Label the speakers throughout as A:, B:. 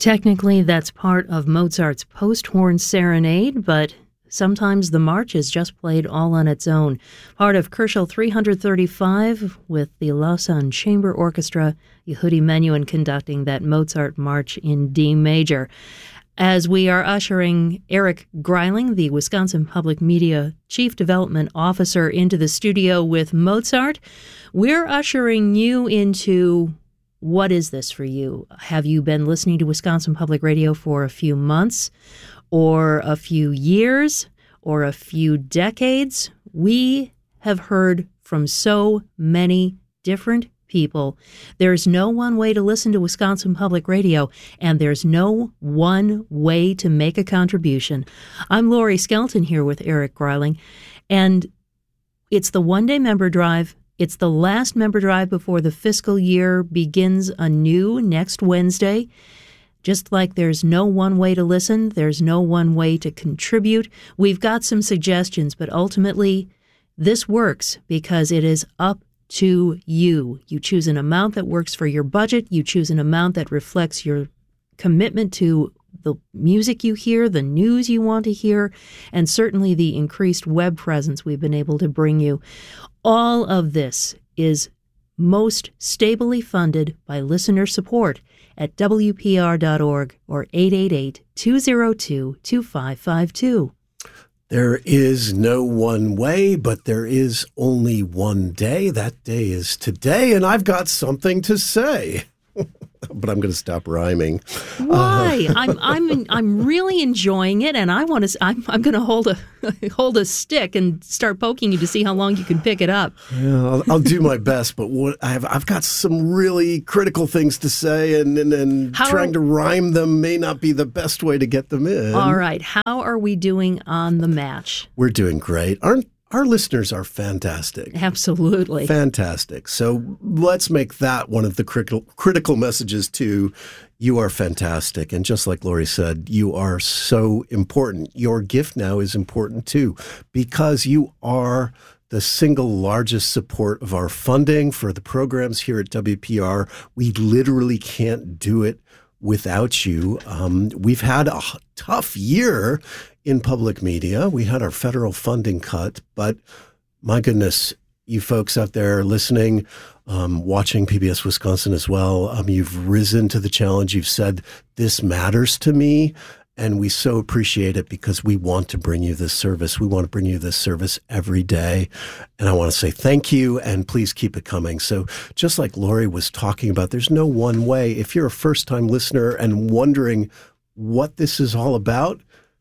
A: Technically, that's part of Mozart's post-horn serenade, but sometimes the march is just played all on its own. Part of Koschel 335 with the Lausanne Chamber Orchestra, Yehudi Menuhin conducting that Mozart march in D major. As we are ushering Eric Greiling, the Wisconsin Public Media Chief Development Officer, into the studio with Mozart, we're ushering you into what is this for you? Have you been listening to Wisconsin Public Radio for a few months or a few years or a few decades? We have heard from so many different people. There's no one way to listen to Wisconsin Public Radio, and there's no one way to make a contribution. I'm Lori Skelton here with Eric Greiling, and it's the one-day member drive. It's the last member drive before the fiscal year begins anew next Wednesday. Just like there's no one way to listen, there's no one way to contribute. We've got some suggestions, but ultimately this works because it is up to you. You choose an amount that works for your budget. You choose an amount that reflects your commitment to the music you hear, the news you want to hear, and certainly the increased web presence we've been able to bring you. All of this is most stably funded by listener support at WPR.org or 888-202-2552.
B: There is no one way, but there is only one day. That day is today, and I've got something to say. But I'm going to stop rhyming.
A: Why? I'm really enjoying it, and I want to. I'm going to hold a stick and start poking you to see how long you can pick it up.
B: Yeah, I'll do my best, but I've got some really critical things to say, and trying to rhyme them may not be the best way to get them in.
A: All right, how are we doing on the match?
B: We're doing great. Our listeners are fantastic.
A: Absolutely.
B: Fantastic. So let's make that one of the critical messages too. You are fantastic. And just like Lori said, you are so important. Your gift now is important too, because you are the single largest support of our funding for the programs here at WPR. We literally can't do it without you. We've had a tough year in public media. We had our federal funding cut, but my goodness, you folks out there listening, watching PBS Wisconsin as well, you've risen to the challenge. You've said, this matters to me, and we so appreciate it because we want to bring you this service. We want to bring you this service every day, and I want to say thank you, and please keep it coming. So just like Lori was talking about, there's no one way. If you're a first-time listener and wondering what this is all about,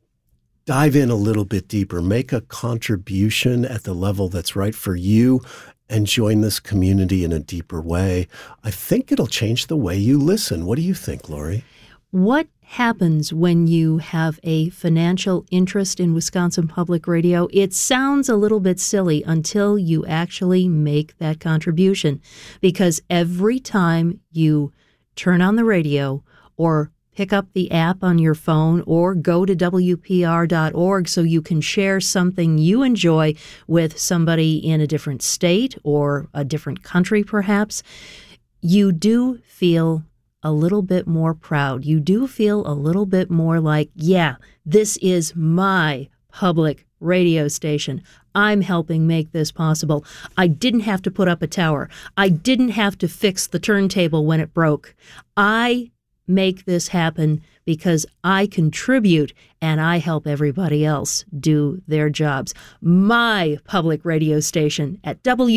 B: dive in a little bit deeper, make a contribution at the level that's right for you, and join this community in a deeper way. I think it'll change the way you listen. What do you think, Lori?
A: What happens when you have a financial interest in Wisconsin Public Radio? It sounds a little bit silly until you actually make that contribution, because every time you turn on the radio or pick up the app on your phone or go to WPR.org so you can share something you enjoy with somebody in a different state or a different country perhaps, you do feel a little bit more proud. You do feel a little bit more like, yeah, this is my public radio station. I'm helping make this possible. I didn't have to put up a tower. I didn't have to fix the turntable when it broke. I make this happen because I contribute and I help everybody else do their jobs. My public radio station at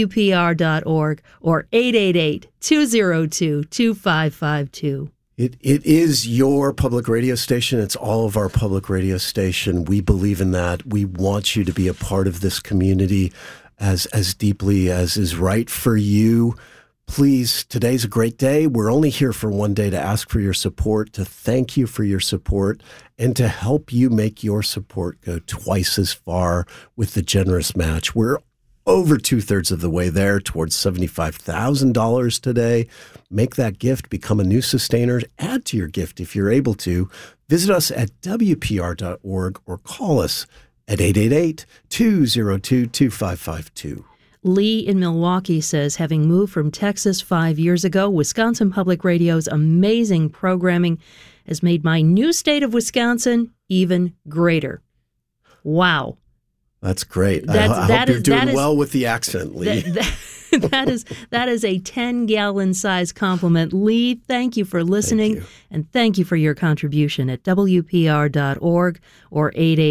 A: WPR.org or 888-202-2552.
B: It is your public radio station. It's all of our public radio station. We believe in that. We want you to be a part of this community as deeply as is right for you. Please, today's a great day. We're only here for one day to ask for your support, to thank you for your support, and to help you make your support go twice as far with the generous match. We're over 2/3 of the way there towards $75,000 today. Make that gift, become a new sustainer, add to your gift if you're able to. Visit us at WPR.org or call us at 888-202-2552.
A: Lee in Milwaukee says, having moved from Texas 5 years ago, Wisconsin Public Radio's amazing programming has made my new state of Wisconsin even greater. Wow.
B: That's great. I hope you're doing well with the accent, Lee.
A: That is a 10-gallon size compliment. Lee, thank you for listening, and thank you for your contribution at WPR.org or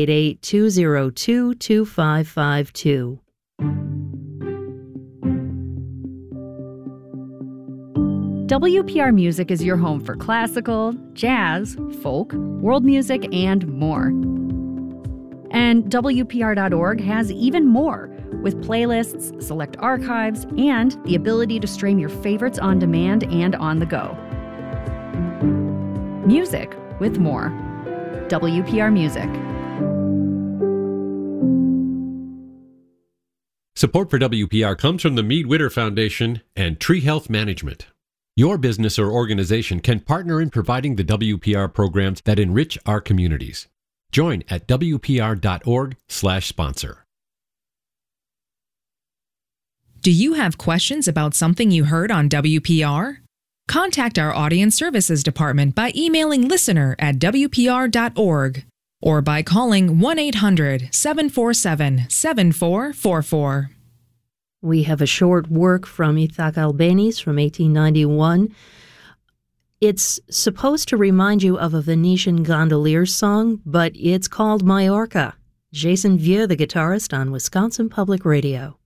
A: 888-202-2552.
C: WPR Music is your home for classical, jazz, folk, world music, and more. And WPR.org has even more, with playlists, select archives, and the ability to stream your favorites on demand and on the go. Music with more. WPR Music.
D: Support for WPR comes from the Mead Witter Foundation and Tree Health Management. Your business or organization can partner in providing the WPR programs that enrich our communities. Join at WPR.org/sponsor.
E: Do you have questions about something you heard on WPR? Contact our Audience Services Department by emailing listener@WPR.org or by calling 1-800-747-7444.
A: We have a short work from Itzhak Albéniz from 1891. It's supposed to remind you of a Venetian gondolier song, but it's called Majorca. Jason Vieux, the guitarist, on Wisconsin Public Radio.